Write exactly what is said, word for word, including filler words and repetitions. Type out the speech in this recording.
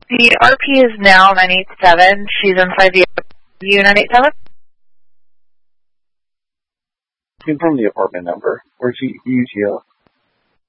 The R P is now nine eight seven. She's inside the U nine eight seven. Confirm the apartment number. Where's the U T O?